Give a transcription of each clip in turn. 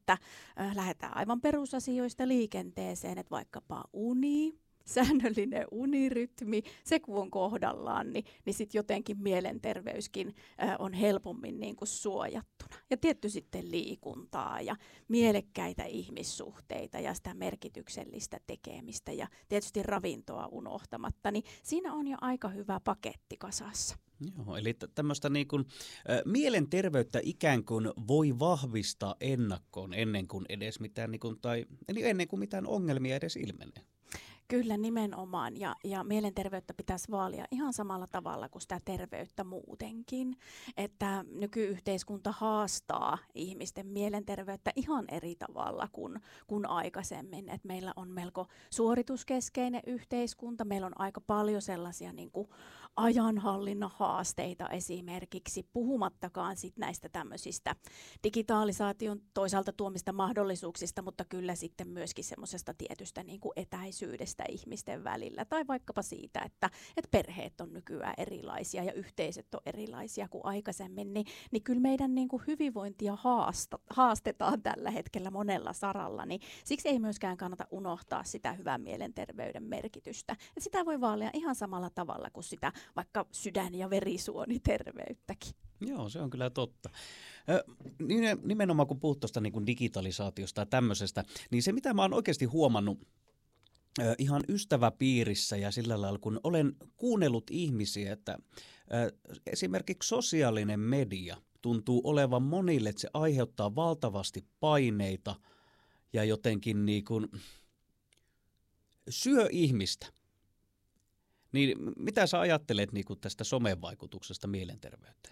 että lähdetään aivan perusasioista liikenteeseen, että vaikkapa uni, säännöllinen unirytmi, se kun on kohdallaan, niin sitten jotenkin mielenterveyskin on helpommin niin kuin suojattuna. Ja tietty sitten liikuntaa ja mielekkäitä ihmissuhteita ja sitä merkityksellistä tekemistä ja tietysti ravintoa unohtamatta, niin siinä on jo aika hyvä paketti kasassa. Joo, eli tämmöistä niin kuin, mielenterveyttä ikään kuin voi vahvistaa ennakkoon ennen kuin edes mitään, niin kuin, tai ennen kuin mitään ongelmia edes ilmenee. Kyllä nimenomaan ja mielenterveyttä pitäisi vaalia ihan samalla tavalla kuin sitä terveyttä muutenkin, että nykyyhteiskunta haastaa ihmisten mielenterveyttä ihan eri tavalla kuin aikaisemmin, että meillä on melko suorituskeskeinen yhteiskunta, meillä on aika paljon sellaisia niin kuin ajanhallinnan haasteita esimerkiksi, puhumattakaan sit näistä tämmöisistä digitalisaation toisaalta tuomista mahdollisuuksista, mutta kyllä sitten myöskin semmoisesta tietystä niin kuin etäisyydestä ihmisten välillä tai vaikkapa siitä, että perheet on nykyään erilaisia ja yhteisöt on erilaisia kuin aikaisemmin, niin kyllä meidän niin kuin hyvinvointia haastetaan tällä hetkellä monella saralla, niin siksi ei myöskään kannata unohtaa sitä hyvän mielenterveyden merkitystä. Ja sitä voi vaalia ihan samalla tavalla kuin sitä vaikka sydän- ja verisuoniterveyttäkin. Joo, se on kyllä totta. Nimenomaan kun puhut tuosta niin kuin digitalisaatiosta ja tämmöisestä, niin se mitä mä oon oikeasti huomannut ihan ystäväpiirissä ja sillä lailla, kun olen kuunnellut ihmisiä, että esimerkiksi sosiaalinen media tuntuu olevan monille, että se aiheuttaa valtavasti paineita ja jotenkin niin kuin syö ihmistä. Niin mitä sä ajattelet niin kuin tästä somen vaikutuksesta mielenterveyteen?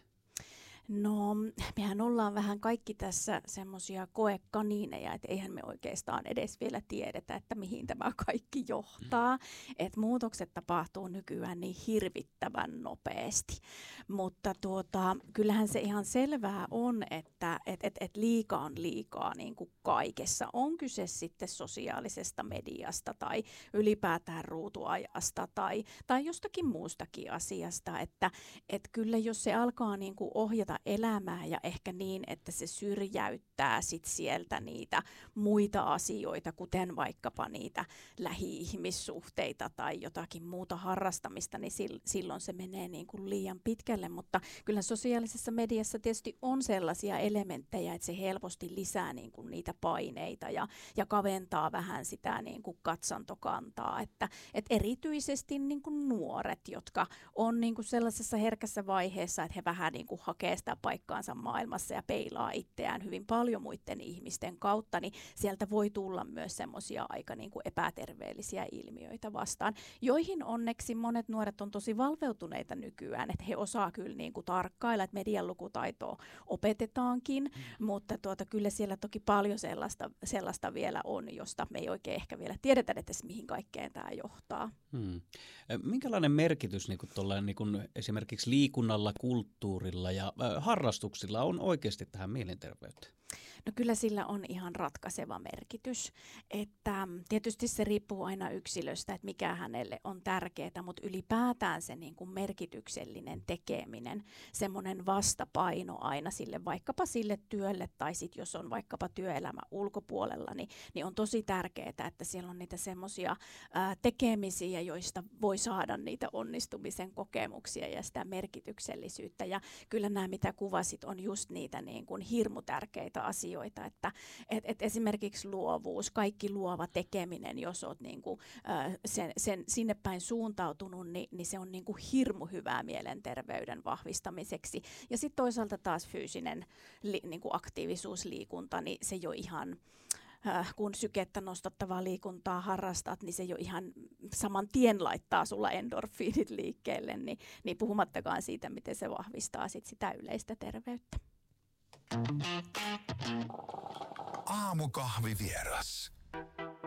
No, mehän ollaan vähän kaikki tässä semmoisia koekaniineja, että eihän me oikeastaan edes vielä tiedetä, että mihin tämä kaikki johtaa. Että muutokset tapahtuu nykyään niin hirvittävän nopeasti. Mutta kyllähän se ihan selvää on, että liika on liikaa niin kuin kaikessa. On kyse sitten sosiaalisesta mediasta tai ylipäätään ruutuajasta tai jostakin muustakin asiasta. Että kyllä jos se alkaa niin kuin ohjata elämää ja ehkä niin, että se syrjäyttää sit sieltä niitä muita asioita, kuten vaikkapa niitä lähi-ihmissuhteita tai jotakin muuta harrastamista, niin silloin se menee niin kuin liian pitkälle, mutta kyllä sosiaalisessa mediassa tietysti on sellaisia elementtejä, että se helposti lisää niin kuin niitä paineita ja kaventaa vähän sitä niin kuin katsantokantaa, että erityisesti niin kuin nuoret, jotka on niin kuin sellaisessa herkässä vaiheessa, että he vähän niin kuin hakee sitä paikkaansa maailmassa ja peilaa itseään hyvin paljon muiden ihmisten kautta, niin sieltä voi tulla myös semmoisia aika niin kuin epäterveellisiä ilmiöitä vastaan, joihin onneksi monet nuoret on tosi valveutuneita nykyään, että he osaa kyllä niin kuin tarkkailla, että median lukutaitoa opetetaankin, mutta kyllä siellä toki paljon sellaista vielä on, josta me ei oikein ehkä vielä tiedetä edes mihin kaikkeen tämä johtaa. Minkälainen merkitys niin kuin esimerkiksi liikunnalla, kulttuurilla ja harrastuksilla on oikeasti tähän mielenterveyteen? No kyllä sillä on ihan ratkaiseva merkitys, että tietysti se riippuu aina yksilöstä, että mikä hänelle on tärkeää, mutta ylipäätään se niin kuin merkityksellinen tekeminen, semmoinen vastapaino aina sille vaikkapa sille työlle tai sitten jos on vaikkapa työelämä ulkopuolella, niin on tosi tärkeää, että siellä on niitä semmoisia tekemisiä, joista voi saada niitä onnistumisen kokemuksia ja sitä merkityksellisyyttä ja kyllä nämä mitä kuvasit on just niitä niin kuin hirmu tärkeitä asioita, että esimerkiksi luovuus, kaikki luova tekeminen, jos olet niin kuin, sen sinne päin suuntautunut, niin se on niin kuin hirmu hyvää mielenterveyden vahvistamiseksi. Ja sitten toisaalta taas fyysinen niin kuin aktiivisuus, liikunta, niin se jo ihan kun sykettä nostattavaa liikuntaa harrastat, niin se jo ihan saman tien laittaa sulla endorfiinit liikkeelle, niin puhumattakaan siitä, miten se vahvistaa sit sitä yleistä terveyttä. Aamukahvivieras.